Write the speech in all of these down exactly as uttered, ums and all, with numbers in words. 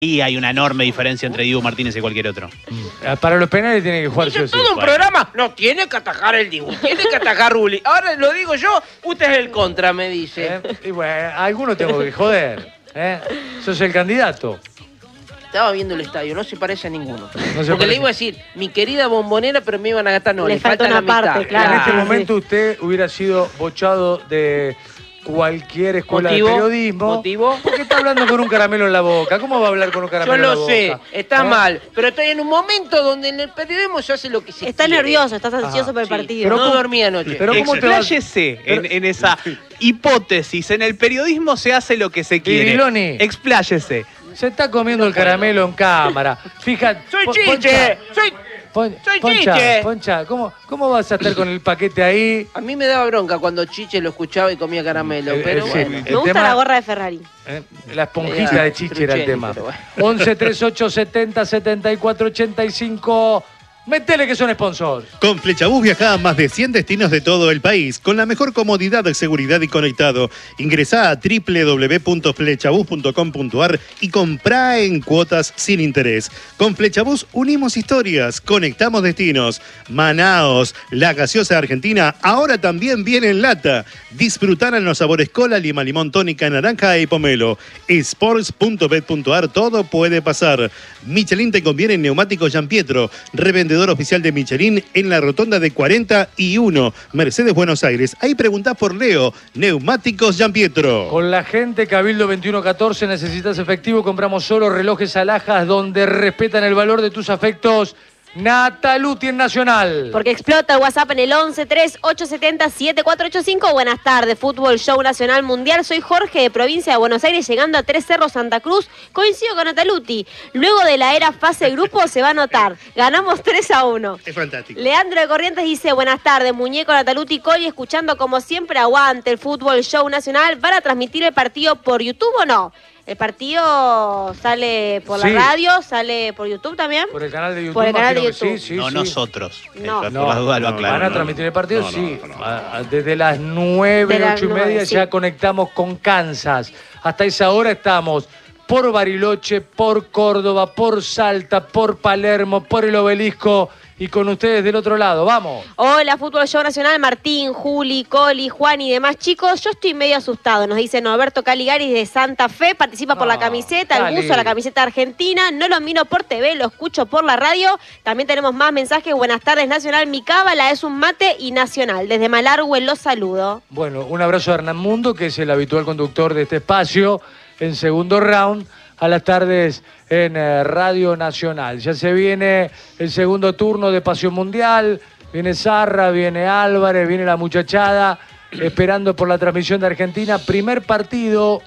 Y hay una enorme diferencia entre Dibu Martínez y cualquier otro. Mm. Para los penales tiene que jugar sí o sí. Todo un bueno. programa, no tiene que atajar el Dibu, tiene que atajar Rulli. Ahora lo digo yo, usted es el contra, me dice. ¿Eh? Y bueno, a alguno tengo que joder. ¿Eh? Sos el candidato. Estaba viendo el estadio, no se parece a ninguno. No Porque parece. le iba a decir, mi querida Bombonera, pero me iban a gastar, no, le, le falta, falta una la parte, mitad. claro. En este momento usted hubiera sido bochado de cualquier escuela ¿Motivo? de periodismo. ¿Motivo? Porque está hablando con un caramelo en la boca. ¿Cómo va a hablar con un caramelo en la boca? Yo lo sé, está ¿Eh? mal, pero estoy en un momento donde en el periodismo se hace lo que se Está quiere. nervioso, estás ansioso Ajá, por el sí, partido. Pero no ¿cómo, dormí anoche. Pero ¿cómo te vas? Expláyese en, en esa hipótesis. En el periodismo se hace lo que se quiere. Piriloni. Expláyese. Se está comiendo el caramelo en cámara. Fíjate. ¡Soy po- Chiche! Poncha, ¡Soy, pon- soy Poncha, Chiche! Poncha, ¿cómo, ¿cómo vas a estar con el paquete ahí? A mí me daba bronca cuando Chiche lo escuchaba y comía caramelo, Eh, pero eh, bueno. sí. Me gusta tema- la gorra de Ferrari. Eh, La esponjita de Chiche era el Trucheni, tema. pero bueno. once treinta y ocho setenta setenta y cuatro ochenta y cinco. Métele que son sponsors. Con Flechabús viajá a más de cien destinos de todo el país, con la mejor comodidad, seguridad y conectado. Ingresá a doble u doble u doble u punto flechabús punto com punto ar y comprá en cuotas sin interés. Con Flechabús unimos historias, conectamos destinos. Manaos, la gaseosa argentina, ahora también viene en lata. Disfrutar en los sabores cola, lima, limón, tónica, naranja y pomelo. sports punto bet punto ar, todo puede pasar. Michelin te conviene en neumáticos Gianpietro, revendedor oficial de Michelin en la rotonda de cuarenta y uno, Mercedes Buenos Aires. Ahí preguntás por Leo, Neumáticos Gianpietro. Con la gente Cabildo veintiuno catorce, necesitas efectivo, compramos solo relojes alhajas donde respetan el valor de tus afectos. Nataluti en Nacional. Porque explota el WhatsApp en el once tres ocho setenta siete cuatro ocho cinco. Buenas tardes, Fútbol Show Nacional Mundial. Soy Jorge de Provincia de Buenos Aires, llegando a Tres Cerros, Santa Cruz. Coincido con Nataluti. Luego de la era fase grupo se va a notar. Ganamos tres a uno. Es fantástico. Leandro de Corrientes dice, buenas tardes, muñeco Nataluti Coli, escuchando como siempre aguante el Fútbol Show Nacional. ¿Van a transmitir el partido por YouTube o no? El partido sale por la Sí. radio, sale por YouTube también. Por el canal de YouTube. Por el canal de imagino que YouTube. Sí, sí, no sí. nosotros. No. Eh, por No, las dudas lo no, aclaro. ¿Van a no, transmitir el partido? no, no, sí. no, no. A- a- Desde las nueve, De las ocho y nueve, media sí. ya conectamos con Kansas. Hasta esa hora estamos por Bariloche, por Córdoba, por Salta, por Palermo, por el Obelisco y con ustedes del otro lado. ¡Vamos! Hola, Fútbol Show Nacional, Martín, Juli, Coli, Juan y demás chicos. Yo estoy medio asustado, nos dice Norberto Caligaris de Santa Fe. Participa por Ah, la camiseta, el Cali. buzo, la camiseta argentina. No lo miro por T V, lo escucho por la radio. También tenemos más mensajes. Buenas tardes, Nacional. Mi cábala es un mate y Nacional. Desde Malargüe los saludo. Bueno, un abrazo a Hernán Mundo, que es el habitual conductor de este espacio, en segundo round, a las tardes en eh, Radio Nacional. Ya se viene el segundo turno de Pasión Mundial, viene Zarra, viene Álvarez, viene la muchachada, esperando por la transmisión de Argentina. Primer partido,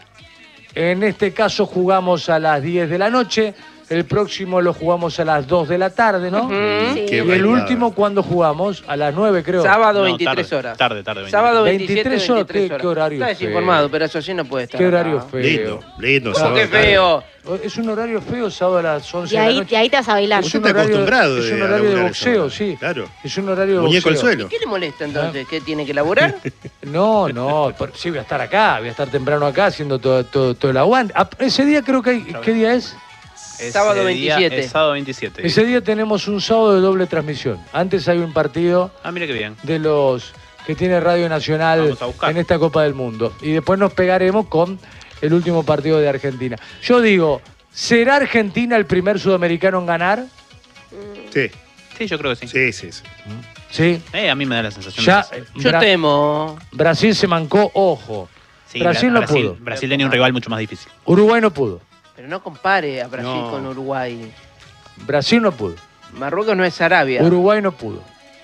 en este caso jugamos a las diez de la noche, el próximo lo jugamos a las dos de la tarde, ¿no? Sí. Qué Y el bailada. último, ¿cuándo jugamos? A las nueve, creo. Sábado No, veintitrés tarde, horas. tarde, tarde, Sábado veintitrés veintisiete, horas, veintitrés ¿qué- horas. qué horario Está feo? desinformado, pero eso sí no puede estar Qué acá. horario feo. Lindo, lindo. ¿Cómo sábado que tarde. feo? Es un horario feo, sábado a las once Y de la ahí, noche. y ahí te vas a bailar. Es Usted un está horario- acostumbrado es de- un a horario de laburar boxeo, esa sí. hora. Claro. Es un horario de Muñeco boxeo. al suelo. ¿Qué le molesta Ah. entonces? ¿Qué tiene que laburar? No, no, por- sí voy a estar acá, voy a estar temprano acá haciendo todo, todo, todo el aguante. Ah, ese día creo que hay, ¿qué día es? Ese Sábado día veintisiete. es sábado veintisiete. Ese día tenemos un sábado de doble transmisión. Antes hay un partido Ah, mira qué bien. de los que tiene Radio Nacional Vamos a buscar. en esta Copa del Mundo. Y después nos pegaremos con el último partido de Argentina. Yo digo, ¿será Argentina el primer sudamericano en ganar? Sí, Sí, yo creo que sí. sí, sí. sí. Sí. Eh, a mí me da la sensación Ya, de que sí. Yo Bra- temo. Brasil se mancó, ojo. Sí, Brasil Bra- no Brasil, pudo. Brasil tenía un rival mucho más difícil. Uruguay no pudo. Pero no compare a Brasil No. con Uruguay. Brasil no pudo. Marruecos no es Arabia. Uruguay no pudo.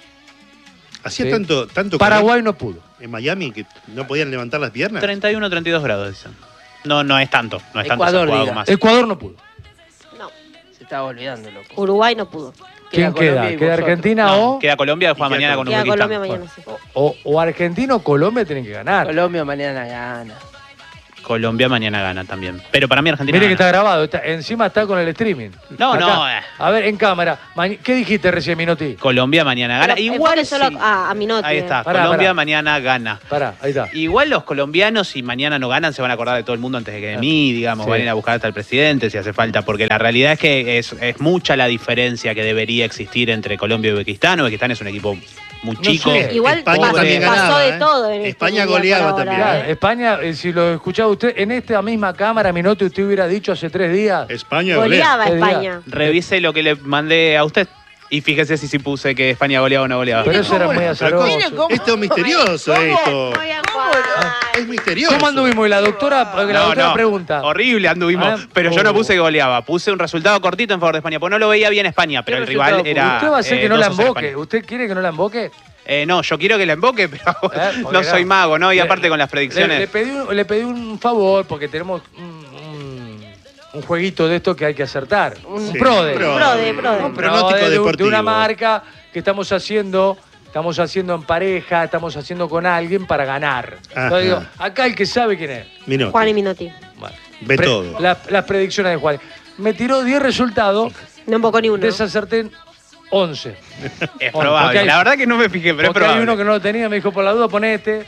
Hacía Sí. tanto, tanto calor Paraguay no pudo. en Miami que no podían levantar las piernas. treinta y uno, treinta y dos grados, dicen. No, no es tanto. No es tanto. Ecuador, se ha jugado diga. más. Ecuador no pudo. No, Se estaba olvidando, loco. Uruguay no pudo. ¿Quién Colombia queda? y ¿Queda vosotros. Argentina No, o, queda Colombia, juega Y queda mañana con Queda Uzbekistán. Colombia mañana, sí. o, o Argentina o Colombia tienen que ganar? Colombia mañana gana. Colombia mañana gana también. Pero para mí Argentina Mire que está gana. grabado, está- encima está con el streaming. No, Acá. no, eh. A ver, en cámara. Ma- ¿Qué dijiste recién, Minotti? Colombia mañana gana. Pero Igual enfoque solo sí. a, a Minotti. Ahí está, Pará, Colombia pará. mañana gana. Pará, ahí está. Igual los colombianos, si mañana no ganan, se van a acordar de todo el mundo antes de que de mí, digamos, Sí. van a ir a buscar hasta el presidente si hace falta, porque la realidad es que es, es mucha la diferencia que debería existir entre Colombia y Uzbekistán. Uzbekistán es un equipo muy No chico. sé. Igual España pasó, también pasó ganaba, de ¿eh? todo en este España mundial goleaba por ahora, también. Claro, ¿eh? España, eh, si lo escuchaba usted, en esta misma cámara, Minotti, usted hubiera dicho hace tres días. España golea. Goleaba ¿Qué día? España. Revise lo que le mandé a usted y fíjese si sí puse que España goleaba o no goleaba. Pero eso era muy Pero azaroso. Mire cómo- Esto es misterioso, esto. Muy bien, ¿Cómo Juan. Es misterioso. ¿Cómo anduvimos? Y la doctora, porque la No, doctora no, pregunta. horrible anduvimos, Ah, pero yo no oh. puse que goleaba, puse un resultado cortito en favor de España, porque no lo veía bien España, pero ¿Qué el rival resultado era ¿Usted va a hacer eh, que no la dos a cero emboque? España. ¿Usted quiere que no la emboque? Eh, no, yo quiero que la emboque, pero Eh, porque no soy mago, ¿no? Y Le- aparte con las predicciones. Le, le pedí un, le pedí un favor porque tenemos un, un- un jueguito de esto que hay que acertar. Un Sí, PRODE. PRODE. Prode, prode. Un Pronóstico PRODE de, un- de deportivo. una marca que estamos haciendo, estamos haciendo en pareja, estamos haciendo con alguien para ganar. Ajá. Entonces digo, acá el que sabe quién es. Minotti. Juan y Minotti. Bueno, Ve todo. la- las predicciones de Juan. Me tiró diez resultados, No embocó ni uno. desacerté once. Es Bueno, probable. porque hay- La verdad que no me fijé, pero es Porque hay probable. uno que no lo tenía, me dijo, por la duda ponete.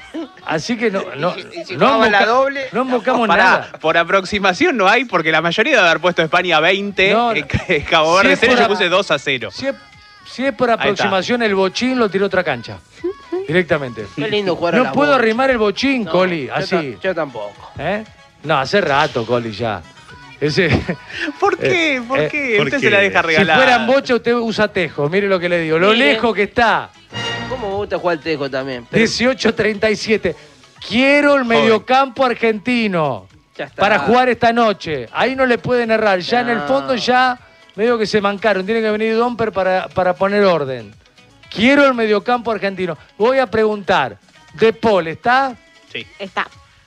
Así que no, no, Y si no, jugaba la emboca- doble, no embocamos Pará, nada. por aproximación no hay, porque la mayoría debe haber puesto España veinte, No, eh, Cabo si Verde es cero, por yo a- puse dos a cero. Si es, si es por aproximación, el bochín lo tiró otra cancha. Directamente. Qué lindo jugar a No la puedo bocha. arrimar el bochín, No, Coli, yo así. ta- Yo tampoco. ¿Eh? No, hace rato, Coli, ya. Ese, ¿Por qué? Eh, ¿Por eh, qué? ¿por Usted qué? se la deja si regalar. fuera en bocha, usted usa tejo. Mire lo que le digo. Lo Mire. lejos que está. ¿Cómo me gusta jugar al tejo también? Pero dieciocho treinta y siete. Quiero el mediocampo argentino ya está. para jugar esta noche. Ahí no le pueden errar. Ya en el No. fondo ya medio que se mancaron. Tiene que venir Domper para, para poner orden. Quiero el mediocampo argentino. Voy a preguntar. De Paul está. Sí. Está,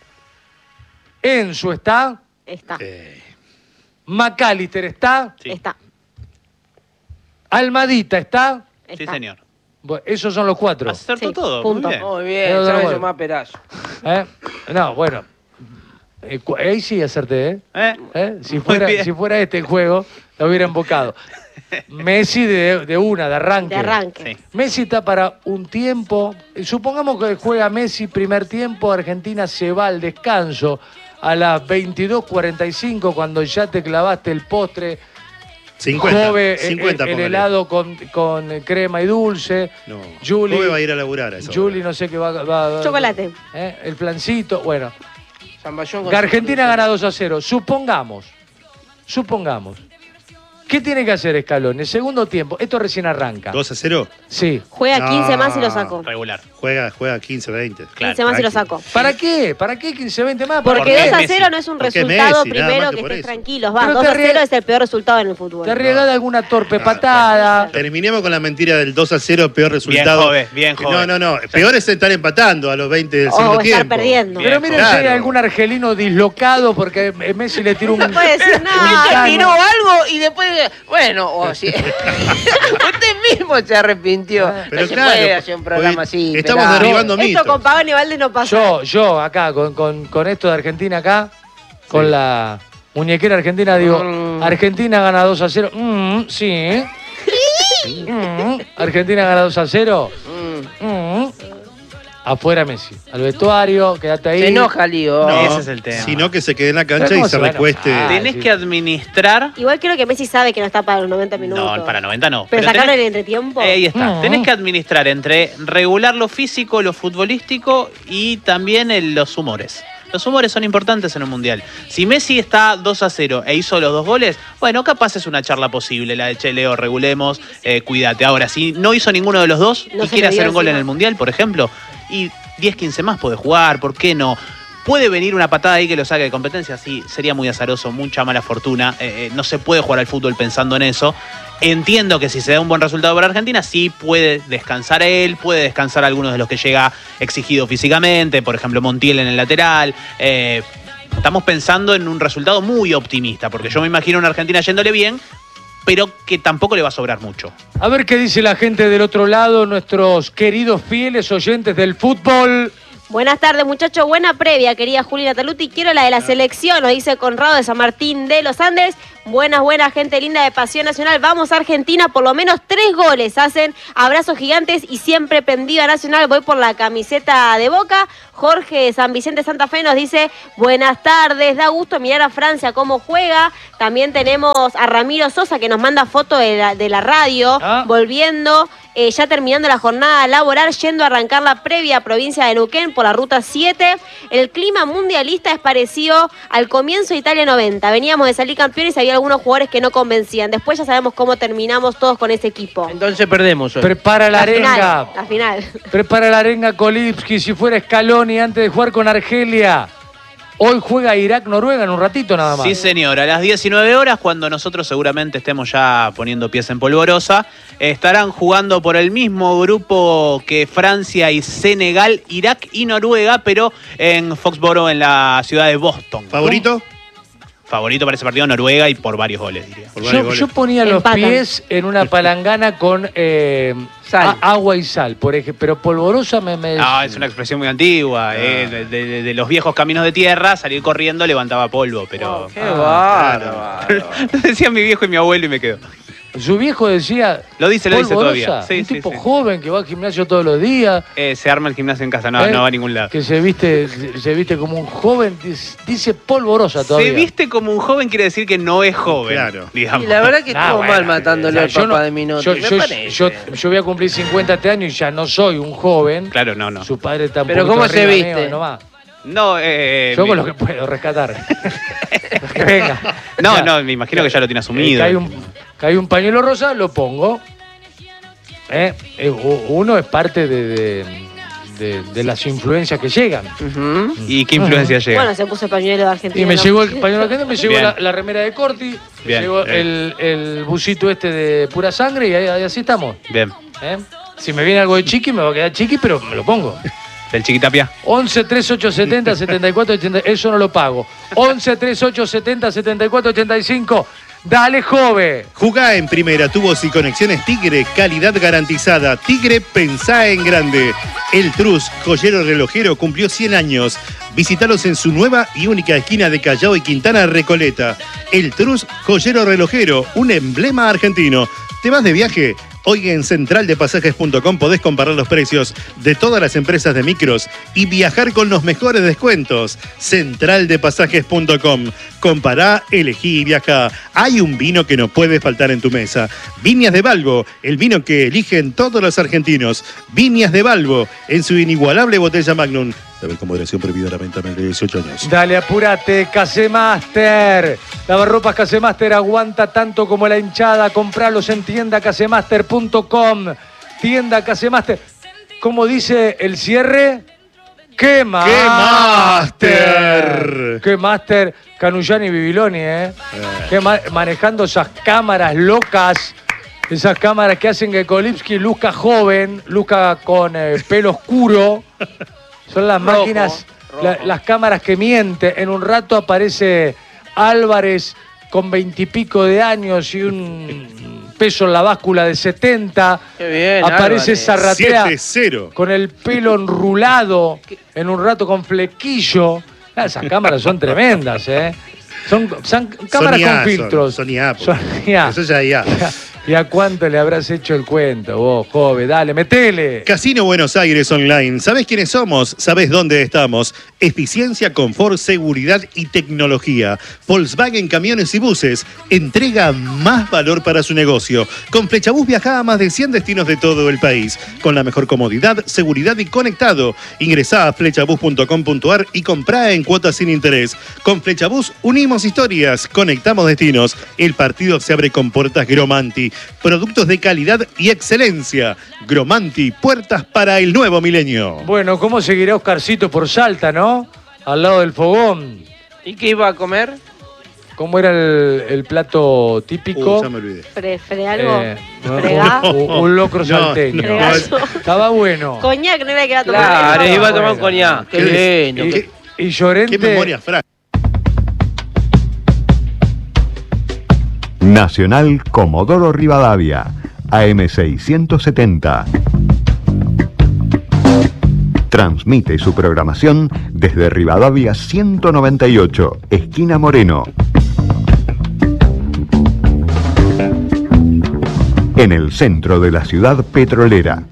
Enzo está. está, Eh, McAllister está. Sí. está, Almadita está. Sí, está. señor. Bueno, esos son los cuatro. Acertó Sí, todo. punto. Muy bien. Muy bien, Pero, ya me bueno. hizo más pedazo. ¿Eh? No, bueno. Eh, cu- ahí sí acerté, ¿eh? ¿Eh? ¿Eh? Si, Muy fuera, bien. si fuera este el juego, lo hubiera embocado. Messi de, de una, de arranque. De arranque. Sí. Messi está para un tiempo. eh, Supongamos que juega Messi primer tiempo, Argentina se va al descanso a las veintidós cuarenta y cinco cuando ya te clavaste el postre. cincuenta. Jove, eh, cincuenta, el, el póngale. helado con, con crema y dulce. No. Juli, Jove va a ir a laburar a esa Juli hora. no sé qué va, va- va- Chocolate. ¿eh? El plancito, bueno. Zamballón con Que Argentina su- gana dos a cero. Supongamos, supongamos. ¿Qué tiene que hacer Scaloni? Segundo tiempo, esto recién arranca. dos a cero. Sí. Juega No. quince más y lo saco. Regular. Juega, juega quince, veinte. Claro, quince más y lo tranqui. saco. ¿Para qué? ¿Para qué quince, veinte más? Porque Porque dos es a Messi. cero no es un Porque es resultado Messi, nada primero más que que por estés eso. tranquilos. Va, Pero dos te a cero arrie- es el peor resultado en el fútbol. Te arriesgás alguna torpe patada. Terminemos con la mentira del dos a cero, peor Bien, resultado. joven, bien, joven. No, no, no. Peor es estar empatando a los veinte del O segundo estar tiempo. perdiendo. Bien. Pero miren Claro. si hay algún argelino dislocado porque Messi le tiró un... No puede decir Usted nada. tiró algo y después, bueno, o si usted mismo se arrepintió. Pero no se claro, puede hacer un programa porque así. estamos pelado. derribando Esto mitos. con Pavón y Valdes no pasa. Yo, yo acá, con, con, con esto de Argentina acá, con Sí. la muñequera argentina, digo, Mm. Argentina gana dos a cero. Mm, sí. Mm, Argentina gana dos a cero. Mm. Mm. Afuera Messi. Al vestuario, quédate ahí. Se enoja, Lío. No, Ese es el tema. Sino que se quede en la Pero cancha ¿cómo y se se va a recueste. enojar? Tenés sí. que administrar. Igual creo que Messi sabe que no está para los noventa minutos. No, para noventa no. Pero, sacarlo tenés- en el entretiempo. Ahí está. No. Tenés que administrar entre regular lo físico, lo futbolístico y también el- los humores. Los humores son importantes en un mundial. Si Messi está dos a cero e hizo los dos goles, bueno, capaz es una charla posible, la de Che, Leo, regulemos, eh, cuídate. Ahora, si no hizo ninguno de los dos No y se quiere le dio hacer un gol en encima. el mundial, por ejemplo, y diez, quince más puede jugar, ¿por qué no? ¿Puede venir una patada ahí que lo saque de competencia? Sí, sería muy azaroso, mucha mala fortuna. Eh, eh, no se puede jugar al fútbol pensando en eso. Entiendo que si se da un buen resultado para Argentina, sí puede descansar él, puede descansar a algunos de los que llega exigido físicamente, por ejemplo Montiel en el lateral. Eh, estamos pensando en un resultado muy optimista, porque yo me imagino a una Argentina yéndole bien, pero que tampoco le va a sobrar mucho. A ver qué dice la gente del otro lado, nuestros queridos fieles oyentes del fútbol. Buenas tardes, muchachos. Buena previa, querida Juli Nataluti. Quiero la de la selección, nos dice Conrado de San Martín de los Andes. Buenas, buenas, gente linda de Pasión Nacional. Vamos a Argentina, por lo menos tres goles hacen. Abrazos gigantes y siempre prendido a Nacional. Voy por la camiseta de Boca. Jorge de San Vicente Santa Fe nos dice, buenas tardes, da gusto mirar a Francia cómo juega. También tenemos a Ramiro Sosa que nos manda foto de la, de la radio, ¿Ah? volviendo, eh, ya terminando la jornada laboral, yendo a arrancar la previa provincia de Neuquén por la ruta siete. El clima mundialista es parecido al comienzo de Italia noventa. Veníamos de salir campeones y había algunos jugadores que no convencían. Después ya sabemos cómo terminamos todos con ese equipo. Entonces perdemos hoy. Prepara la, La arenga. final, la final. Prepara la arenga Kolipski. Si fuera Scaloni antes de jugar con Argelia. Hoy juega Irak-Noruega en un ratito nada más. Sí, señor. A las diecinueve horas, cuando nosotros seguramente estemos ya poniendo pies en polvorosa, estarán jugando por el mismo grupo que Francia y Senegal, Irak y Noruega, pero en Foxborough, en la ciudad de Boston. ¿Favorito? Favorito para ese partido Noruega y por varios goles, diría. Por varios Yo, goles. yo ponía los Empatan. pies en una palangana con eh, Sal. a- agua y sal, por ejemplo, pero polvorosa me... me... No, es una expresión muy antigua. eh, de, de- de los viejos caminos de tierra, salir corriendo levantaba polvo, pero... Oh, qué bárbaro. Lo decía mi viejo y mi abuelo y me quedó. Su viejo decía... Lo dice, lo dice polvorosa, todavía. Sí, un sí, tipo sí. joven que va al gimnasio todos los días. Eh, se arma el gimnasio en casa, no, ¿eh? no va a ningún lado. Que se viste, se, se viste como un joven, dice, dice polvorosa todavía. Se viste como un joven quiere decir que no es joven. Claro. Digamos. Y la verdad que Ah, estuvo bueno, mal matándole o sea, al yo papá no- de Minotti. Yo, me yo- parece. yo- yo voy a cumplir cincuenta años y ya no soy un joven. Claro, no, no. Su padre está un Pero poquito ¿cómo se arriba viste? mío, nomás. No, eh, Yo mi- con lo que puedo rescatar. que venga. No, O sea, no, me imagino que ya lo tiene eh, asumido. que hay un, que hay un pañuelo rosa, lo pongo. Eh, eh, u- uno es parte de, de, de- de las influencias que llegan. Ujú. ¿Y qué influencia llega? Bueno, se puso el pañuelo de Argentina. Y me ¿no? llegó el pañuelo argentino, me llegó Bien. la, la remera de Corti, me Bien, llegó bien. el, el busito este de pura sangre y ahí, ahí así estamos. Bien. ¿eh? Si me viene algo de chiqui, me va a quedar chiqui, pero me lo pongo. Del Chiquitapia. once, treinta y ocho, setenta, setenta y cuatro, ochenta, eso no lo pago. once, treinta y ocho, setenta, setenta y cuatro, ochenta y cinco. Dale, Jove. Jugá en Primera Tubos y Conexiones Tigre, calidad garantizada. Tigre, pensá en grande. El Trus, joyero relojero, cumplió cien años. Visítalos en su nueva y única esquina de Callao y Quintana Recoleta. El Trus, joyero relojero, un emblema argentino. ¿Te vas de viaje? Hoy en central de pasajes punto com podés comparar los precios de todas las empresas de micros y viajar con los mejores descuentos. central de pasajes punto com. Compará, elegí y viajá. Hay un vino que no puede faltar en tu mesa. Viñas de Balbo, el vino que eligen todos los argentinos. Viñas de Balbo, en su inigualable botella Magnum. Saber con moderación, prohibida la venta menor de dieciocho años. Dale, apurate, Casemaster. Lavarropas Casemaster aguanta tanto como la hinchada. Compralos en tienda casemaster punto com. Tienda Casemaster. ¿Cómo dice el cierre? ¡Qué Master! ¡Qué Master! Canullani y Bibiloni, ¿eh? Qué ma- manejando esas cámaras locas. Esas cámaras que hacen que Kolipski luzca joven, luzca con eh, pelo oscuro. Son las Rojo, máquinas, rojo. la- las cámaras que mienten. En un rato aparece Álvarez con veintipico de años y un peso en la báscula de setenta. Qué bien, Aparece Álvarez. Zarratea siete cero. con el pelo enrulado, en un rato con flequillo. Ah, esas cámaras son tremendas, ¿eh? Son, son cámaras Sony A, con filtros. Son, Sony A, porque Sony A. Eso ya ya. ¿Y a cuánto le habrás hecho el cuento vos, joven? Dale, metele. Casino Buenos Aires Online. ¿Sabés quiénes somos? ¿Sabés dónde estamos? Eficiencia, confort, seguridad y tecnología. Volkswagen Camiones y Buses. Entrega más valor para su negocio. Con Flechabús viaja a más de cien destinos de todo el país. Con la mejor comodidad, seguridad y conectado. Ingresá a flechabús punto com punto ar y comprá en cuotas sin interés. Con Flechabús unimos historias, conectamos destinos. El partido se abre con puertas Gromanti. Productos de calidad y excelencia. Gromanti, puertas para el nuevo milenio. Bueno, ¿cómo seguirá Oscarcito por Salta, no? Al lado del fogón. ¿Y qué iba a comer? ¿Cómo era el, el plato típico? Uh, ya me olvidé. Fre, fre algo. Eh, un, Fregá. un- un locro No, salteño. no, Fregazo. Estaba bueno. Coñac, no era que iba a tomar. Claro, no, iba a tomar un bueno. coñac. Qué ¿Qué- lindo. qué- Y Llorente. ¿Qué memoria, Frank? Nacional Comodoro Rivadavia, A M seiscientos setenta. Transmite su programación desde Rivadavia ciento noventa y ocho, esquina Moreno. En el centro de la ciudad petrolera.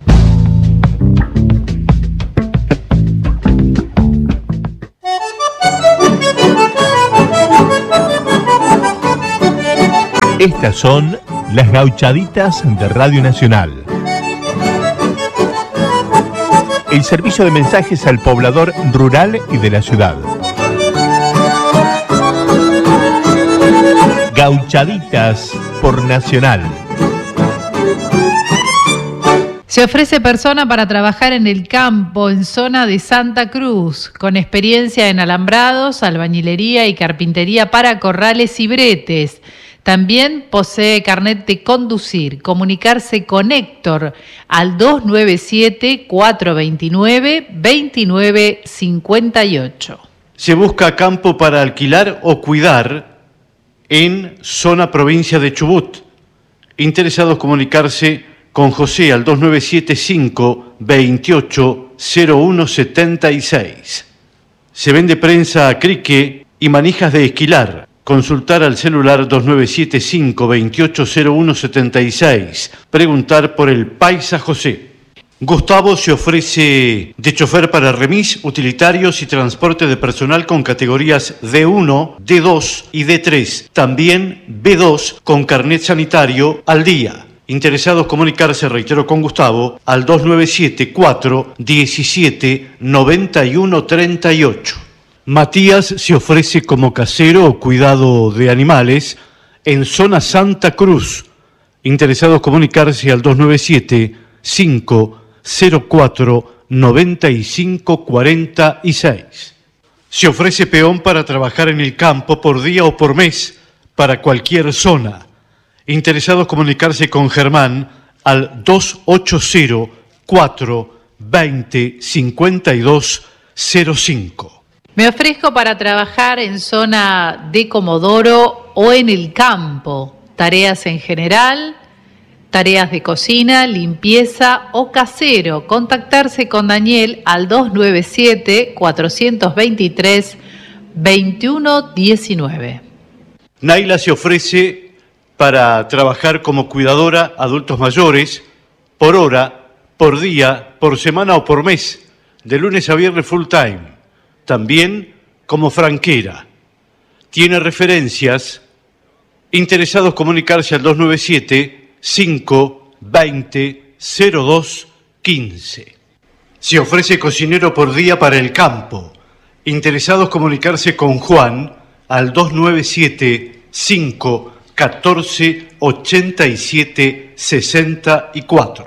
Estas son las gauchaditas de Radio Nacional. El servicio de mensajes al poblador rural y de la ciudad. Gauchaditas por Nacional. Se ofrece persona para trabajar en el campo, en zona de Santa Cruz, con experiencia en alambrados, albañilería y carpintería para corrales y bretes. También posee carnet de conducir. Comunicarse con Héctor al dos nueve siete, cuatro dos nueve, dos nueve cinco ocho. Se busca campo para alquilar o cuidar en zona provincia de Chubut. Interesados comunicarse con José al dos nueve siete cinco, veintiocho, cero uno setenta y seis. Se vende prensa a crique y manijas de esquilar. Consultar al celular dos nueve siete cinco, veintiocho, cero uno setenta y seis. Preguntar por el Paisa José. Gustavo se ofrece de chofer para remis, utilitarios y transporte de personal con categorías D uno, D dos y D tres. También B dos con carnet sanitario al día. Interesados comunicarse, reitero, con Gustavo al dos nueve siete, cuatro, diecisiete, noventa y uno treinta y ocho. Matías se ofrece como casero o cuidado de animales en zona Santa Cruz. Interesados comunicarse al dos nueve siete, cinco, cero cuatro, noventa y cinco cuarenta y seis. Se ofrece peón para trabajar en el campo por día o por mes para cualquier zona. Interesados comunicarse con Germán al dos ocho cero, cuatro, veinte, cincuenta y dos cero cinco. Me ofrezco para trabajar en zona de Comodoro o en el campo. Tareas en general, tareas de cocina, limpieza o casero. Contactarse con Daniel al dos nueve siete, cuatro dos tres, dos uno uno nueve. Naila se ofrece para trabajar como cuidadora adultos mayores por hora, por día, por semana o por mes, de lunes a viernes full time. También como franquera. Tiene referencias. Interesados comunicarse al dos nueve siete, cinco, veinte, cero dos, quince. Se ofrece cocinero por día para el campo. Interesados comunicarse con Juan al dos nueve siete, cinco, catorce, ochenta y siete, sesenta y cuatro.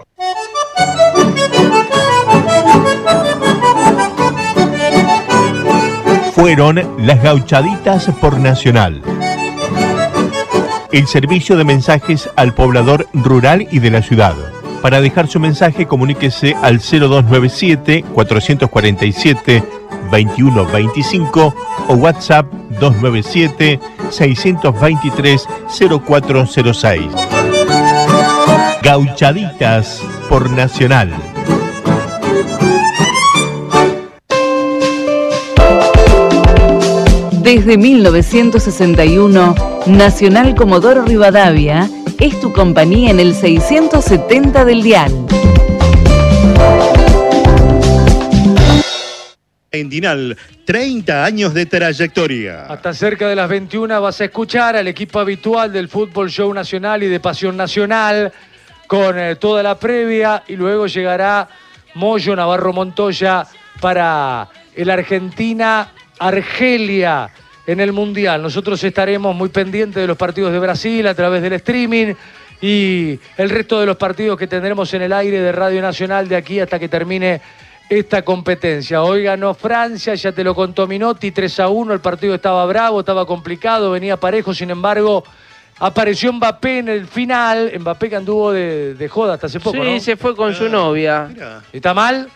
Fueron las gauchaditas por Nacional. El servicio de mensajes al poblador rural y de la ciudad. Para dejar su mensaje, comuníquese al cero dos nueve siete, cuatro cuatro siete, veintiuno veinticinco o WhatsApp dos nueve siete, seis dos tres, cero cuatro cero seis. Gauchaditas por Nacional. Desde mil novecientos sesenta y uno, Nacional Comodoro Rivadavia es tu compañía en el seiscientos setenta del dial. En Dinal, treinta años de trayectoria. Hasta cerca de las veintiuna vas a escuchar al equipo habitual del Fútbol Show Nacional y de Pasión Nacional con eh, toda la previa, y luego llegará Moyo Navarro Montoya para el Argentina-Argelia en el Mundial. Nosotros estaremos muy pendientes de los partidos de Brasil a través del streaming y el resto de los partidos que tendremos en el aire de Radio Nacional de aquí hasta que termine esta competencia. Hoy ganó Francia, ya te lo contó Minotti, tres a uno, el partido estaba bravo, estaba complicado, venía parejo, sin embargo apareció Mbappé en el final, Mbappé que anduvo de, de joda hasta hace poco, sí, ¿no? se fue con su novia. Mira. ¿Está mal?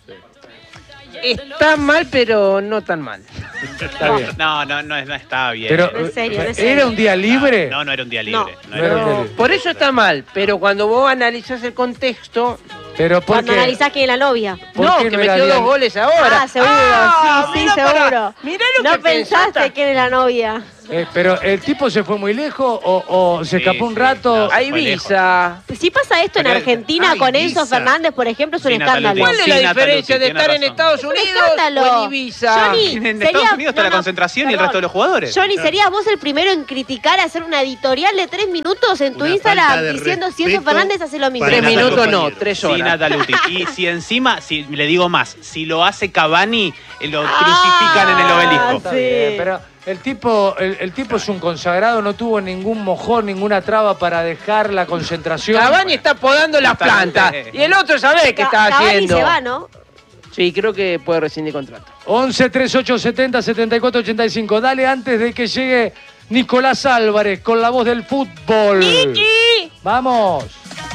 Está mal, pero no tan mal. Está bien. No, no, no, no está bien. Pero, No es serio, no es serio. ¿era un día libre? No, no era un día libre. No. No era un día No, libre. por eso está mal, pero cuando vos analizás el contexto, Pero ¿por Cuando qué? analizás quién es la novia. ¿Por No, qué que no era metió dos Diana? goles ahora. Ah, seguro, Ah, sí, sí, mirá seguro. para- mirá lo no que pensaste pensaste. quién es la novia. Eh, pero el tipo se fue muy lejos o, o se Sí, escapó un sí, rato. no, A fue Ibiza. Si pasa esto en Pero- Argentina Ay, con Enzo Ibiza. Fernández, por ejemplo, es un Sí, escándalo. Natalia, ¿Cuál es Sí, la Natalia, diferencia sí, de tiene estar en razón. Estados Es un Unidos escándalo. o en Ibiza? Johnny, En sería- Estados Unidos está no, la no, concentración y el perdón. resto de los jugadores. Johnny, ¿serías vos el primero en criticar, hacer una editorial de tres minutos en tu Una Instagram falta de diciendo si Enzo respeto Fernández hace lo mismo? para Tres Nata minutos no, compañero. tres Sí, horas. Nataluti. Y si encima, si le digo más, si lo hace Cavani, eh, lo Ah, crucifican en el obelisco. Está sí. bien, pero el tipo, el, el tipo es un consagrado, no tuvo ningún mojón, ninguna traba para dejar la concentración. Cavani está podando las Justamente. plantas. Y el otro sabe qué Ca- está Cavani haciendo. se va, ¿no? Sí, creo que puede rescindir contrato. once, treinta y ocho, setenta, setenta y cuatro, ochenta y cinco. Dale antes de que llegue Nicolás Álvarez con la voz del fútbol. ¡Niki! Vamos.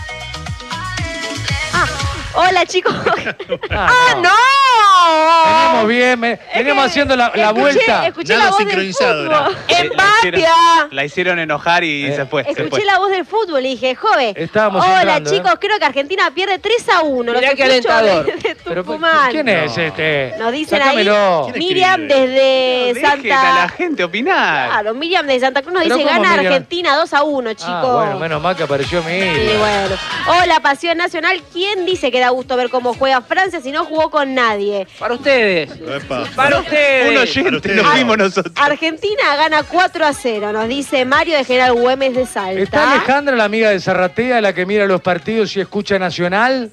Hola, chicos. ¡Ah, ¡No! Venimos bien, me- venimos haciendo la, la Escuché- vuelta. Escuché Nada la voz del sincronizado era. fútbol. Eh, La hicieron, ¡Empatia! la hicieron enojar y Eh. se fue. se fue. Escuché la voz del fútbol y dije, joven. Estábamos Hola, entrando, chicos, ¿eh? creo que Argentina pierde tres a uno. Mirá Los qué escucho alentador. desde Pero, Tucumán. ¿quién es este? Nos dicen Sácamelo. ahí. ¿Quién Miriam escribe? desde Dejen Santa. a la gente opinar. Claro, Miriam desde Santa Cruz nos Pero dice, ¿cómo, gana Miriam? Argentina dos a uno, chicos. Ah, bueno, menos mal que apareció mi. Sí, bueno. Hola, Pasión Nacional. ¿Quién dice que da gusto ver cómo juega Francia si no jugó con nadie? Para ustedes. Epa. Para Un ustedes. oyente, ustedes. nos vimos nosotros. Argentina gana cuatro a cero, nos dice Mario de General Güemes de Salta. ¿Está Alejandra, la amiga de Zarratea, la que mira los partidos y escucha Nacional?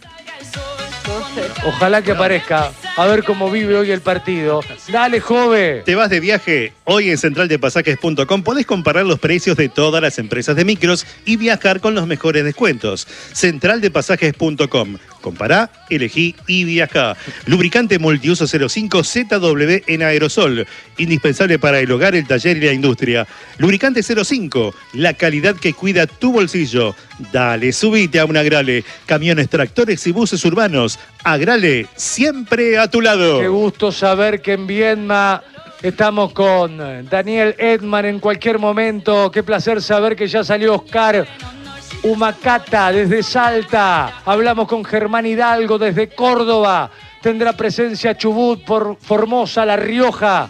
Ojalá que aparezca. A ver cómo vive hoy el partido. Dale, joven. ¿Te vas de viaje? Hoy en central de pasajes punto com podés comparar los precios de todas las empresas de micros y viajar con los mejores descuentos. central de pasajes punto com. Compará, elegí y viajá. Lubricante multiuso cero cinco Z W en aerosol. Indispensable para el hogar, el taller y la industria. Lubricante cero cinco. La calidad que cuida tu bolsillo. Dale, subite a un Agrale. Camiones, tractores y buses urbanos. Agrale, siempre a tu lado. Qué gusto saber que en Viedma estamos con Daniel Edman en cualquier momento. Qué placer saber que ya salió Oscar Humacata desde Salta. Hablamos con Germán Hidalgo desde Córdoba. Tendrá presencia Chubut por Formosa, La Rioja,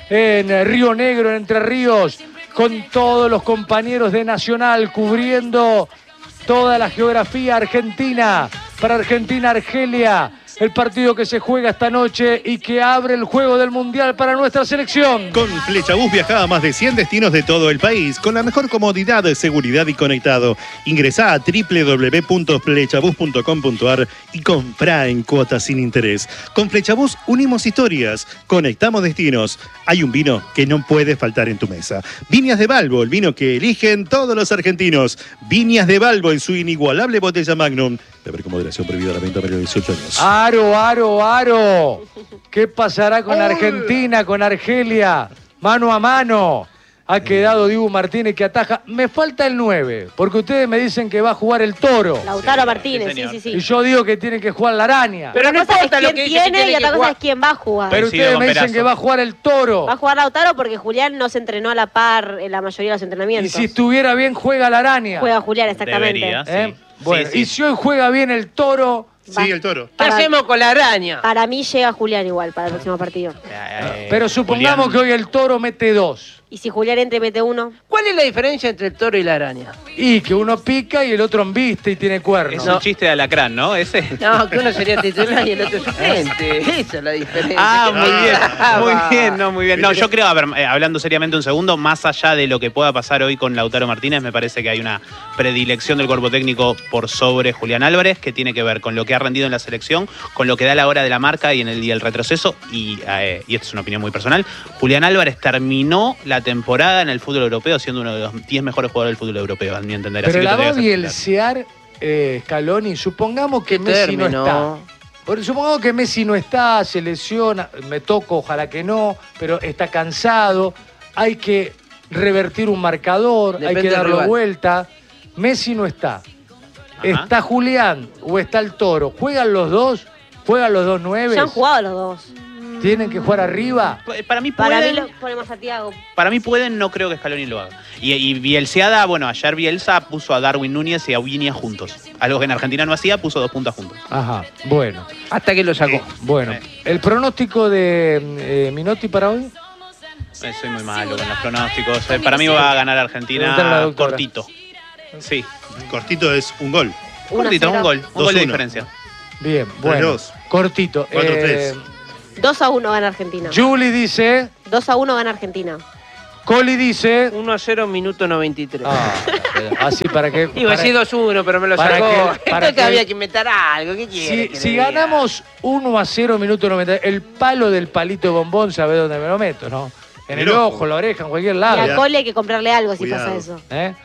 en Río Negro, en Entre Ríos, con todos los compañeros de Nacional cubriendo toda la geografía argentina. Para Argentina, Argelia, el partido que se juega esta noche y que abre el juego del Mundial para nuestra selección. Con Flechabús viaja a más de cien destinos de todo el país, con la mejor comodidad, seguridad y conectado. Ingresá a doble u doble u doble u punto flechabús punto com punto ar y comprá en cuotas sin interés. Con Flechabús unimos historias, conectamos destinos. Hay un vino que no puede faltar en tu mesa. Viñas de Balbo, el vino que eligen todos los argentinos. Viñas de Balbo en su inigualable botella Magnum. De ver con moderación, prohibida la venta para dieciocho años. Aro, aro, aro. ¿Qué pasará con Argentina, con Argelia? Mano a mano. Ha quedado Dibu Martínez que ataja. Me falta el nueve, porque ustedes me dicen que va a jugar el Toro. Lautaro Martínez, sí, sí, señor. sí, sí. Y yo digo que tiene que jugar la araña. Pero no Una cosa importa es lo quién que dice que tiene y tiene otra que cosa jugar. es quién va a jugar. Pero Coincido ustedes con me dicen Perazo. que va a jugar el Toro. Va a jugar Lautaro porque Julián no se entrenó a la par en la mayoría de los Y entrenamientos. si estuviera bien, juega la araña. Juega Julián, exactamente. Debería. ¿Eh? Sí. Bueno, Sí, sí. y si hoy juega bien el Toro, Sí, el Toro. ¿Qué Para- hacemos con la araña? Para mí llega Julián igual para el próximo partido. Eh, pero supongamos Julián- que hoy el Toro mete dos. Y si Julián entra y mete uno, ¿Cuál es la diferencia entre el toro y la araña? Y que uno pica y el otro embiste y tiene cuernos. Es un chiste de alacrán, ¿no? Ese. No, que uno sería titular y el otro suplente. Esa es la diferencia. Ah, ¿Qué muy bien, pasaba? muy bien, no, muy bien. No, yo creo, a ver, eh, hablando seriamente un segundo, más allá de lo que pueda pasar hoy con Lautaro Martínez, me parece que hay una predilección del cuerpo técnico por sobre Julián Álvarez, que tiene que ver con lo que ha rendido en la selección, con lo que da la hora de la marca y en el, y el retroceso, y, eh, y esta es una opinión muy personal, Julián Álvarez terminó la temporada en el fútbol europeo siendo uno de los diez mejores jugadores del fútbol europeo, a mi entender. Pero Así que la lo va a tenés que aceptar. bielsear eh, Scaloni. Supongamos que Qué Messi no término. está. Por- Supongamos que Messi no está, se lesiona, me toco, ojalá que no, pero está cansado, hay que revertir un marcador, Depende hay que del darlo rival. vuelta. Messi no está. Ajá. ¿Está Julián o está el Toro? ¿Juegan los dos? ¿Juegan los dos nueve? ya han jugado los dos. ¿Tienen que jugar arriba? Para mí pueden. Para mí lo ponemos a Thiago. Para mí pueden, no creo que Scaloni lo haga. Y, y Bielseada, bueno, ayer Bielsa puso a Darwin Núñez y a Viña juntos. Algo que en Argentina no hacía, puso dos puntas juntos. Ajá, bueno. Hasta que lo sacó. Bueno, el pronóstico de eh, Minotti para hoy. Eh, soy muy malo con los pronósticos. Eh, para mí va a ganar Preguntale a la Argentina doctora. cortito. Sí. Cortito es un gol. Cortito, un gol. Un dos gol de uno. diferencia. Bien, bueno. dos. Cortito. cuatro tres. Eh, dos a uno gana Argentina. Julie dice. dos a uno gana Argentina. Coli dice. uno a cero, minuto noventa y tres. Ah, así para que. Iba a para- decir dos uno, pero me lo para sacó. que- para Entonces que- había que inventar algo. ¿Qué quiere? Si, que si le diga? ganamos uno a cero, minuto noventa, el palo del palito de bombón, ¿sabés dónde me lo meto, no? En el, el ojo, ojo. en la oreja, en cualquier Y lado. a Cole hay que comprarle algo si Cuidado. pasa eso. ¿Eh?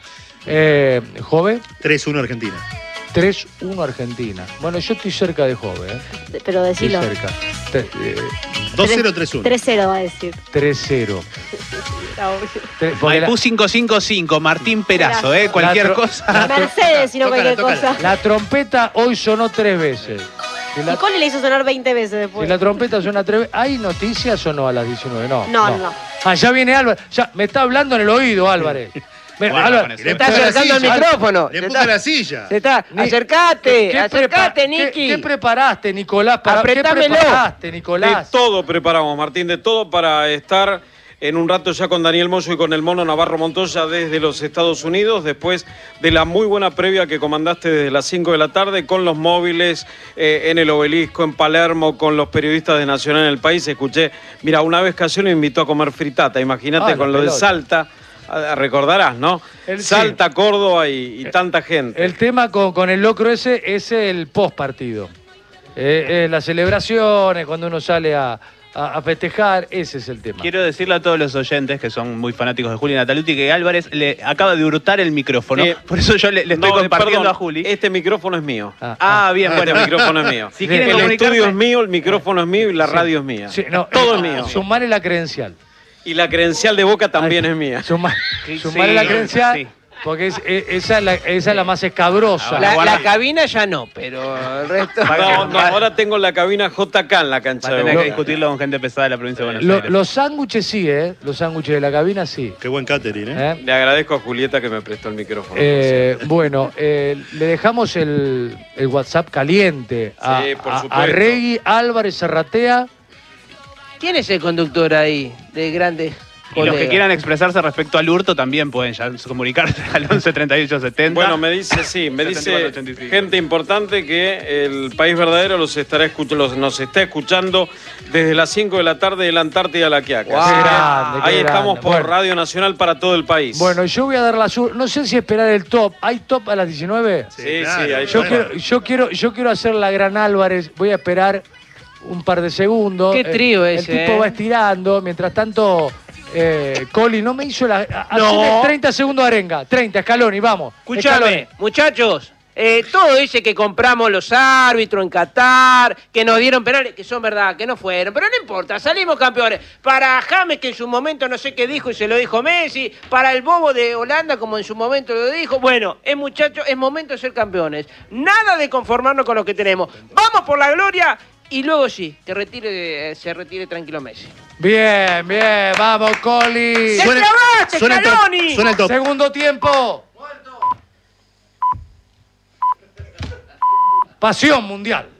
Eh, Jove, tres uno Argentina. tres uno Argentina. Bueno, yo estoy cerca de Jove, ¿eh? De- Pero Estoy decilo. cerca. Te- eh, dos cero tres uno. tres cero va a decir. tres cero. Está obvio. Tre- porque la, Maipú cinco cinco cinco, Martín Perazo, ¿eh? La Cualquier tro- cosa. Mercedes, si no Tócala, cualquier tócala. cosa. la trompeta hoy sonó tres veces. Si la, Y Cole le hizo sonar veinte veces si después. la trompeta suena tres veces. ¿Hay noticias o no a las diecinueve? No. No, no. Ah, ya viene Álvarez. Ya, me está hablando en el oído, Álvarez. Ven, Bueno, Álvarez, con eso. Le Está empuja la acercando al silla. micrófono. Le Se empuja está- la silla. Se está. Ni- Acercate, ¿Qué acercate, prepa- Niki. ¿Qué, qué preparaste, Nicolás? Para, ¿Qué Apretámelo. preparaste, De Nicolás? todo preparamos, Martín, de todo para estar en un rato ya con Daniel Mozo y con el Mono Navarro Montoya desde los Estados Unidos, después de la muy buena previa que comandaste desde las cinco de la tarde con los móviles eh, en el Obelisco, en Palermo, con los periodistas de Nacional en el país. Escuché, mira, una vez casi lo invitó a comer fritata, imagínate Ah, la con lo de pelota. Salta, ah, recordarás, ¿no? El- sí. Salta, Córdoba y, y tanta gente. El tema con, con el locro ese es el post partido. Eh, eh, las celebraciones, cuando uno sale a, a- a festejar, ese es el tema. Quiero decirle a todos los oyentes que son muy fanáticos de Juli Nataluti que Álvarez le acaba de hurtar el micrófono. Eh, Por eso yo le, le estoy No, compartiendo perdón, a Juli. Este micrófono es mío. Ah, Ah, bien, Este bueno. micrófono es mío. Si quieren el comunicarse- estudio es mío, el micrófono es mío y la Sí. radio es mía. Sí, no, Todo eh, es mío. Sumarle la credencial. Y la credencial de Boca también Ay, es mía. Suma- Sí, sumarle sí, la credencial, sí. porque es- eh, esa, es la, esa es la más escabrosa. La, Guarda. la cabina ya no, pero el resto. No, no, ahora tengo la cabina J K en la cancha Va a de tener Boca. que discutirlo con gente pesada de la provincia de Buenos Lo- Aires. los sándwiches sí, ¿eh? Los sándwiches de la cabina sí. Qué buen catering, ¿eh? ¿eh? Le agradezco a Julieta que me prestó el micrófono. Eh, bueno, eh, le dejamos el, el WhatsApp caliente a, Sí, por a- supuesto. a Regui Álvarez Zarratea. ¿Quién es el conductor ahí de grandes Y los que colegas? quieran expresarse respecto al hurto también pueden ya comunicarse al once treinta y ocho setenta. Bueno, me dice, sí, me setenta y cuatro dice ochenta y cinco. gente importante que el País Verdadero los estará escuch- los- nos está escuchando desde las cinco de la tarde de la Antártida a la Quiaca. Guau. Así que Qué grande, qué ahí estamos grande. por Bueno. Radio Nacional para todo el país. Bueno, yo voy a dar la sur. No sé si esperar el top. ¿Hay top a las diecinueve? sí, Sí, sí, claro. ahí Yo está. quiero, yo quiero, yo quiero hacer la gran Álvarez. Voy a esperar un par de segundos. Qué trío el, ese, El tipo eh. va estirando. Mientras tanto, eh, Coli no me hizo la. a- No. hacele treinta segundos de arenga. treinta, Scaloni, vamos. Escúchame, Scaloni. muchachos, eh, todo ese que compramos los árbitros en Qatar, que nos dieron penales, que son verdad, que no fueron, pero no importa, salimos campeones. Para James, que en su momento no sé qué dijo y se lo dijo Messi, para el bobo de Holanda, como en su momento lo dijo, bueno, es muchachos, es momento de ser campeones. Nada de conformarnos con lo que tenemos. Vamos por la gloria y luego sí, que retire, eh, se retire tranquilo Messi. Bien, bien, vamos, Coli. ¡Te clavaste, suena el top, Scaloni! suena el top. Segundo tiempo. Pasión mundial.